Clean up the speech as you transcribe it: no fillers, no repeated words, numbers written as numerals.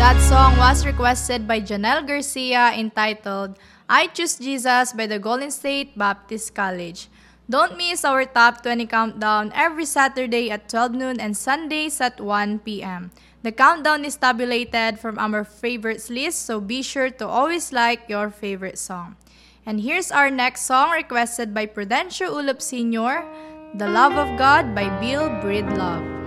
That song was requested by Janelle Garcia entitled I Choose Jesus by the Golden State Baptist College. Don't miss our top 20 countdown every Saturday at 12 noon and Sundays at 1 p.m. The countdown is tabulated from our favorites list, so be sure to always like your favorite song. And here's our next song requested by Prudencio Ulop Sr., The Love of God by Bill Breedlove.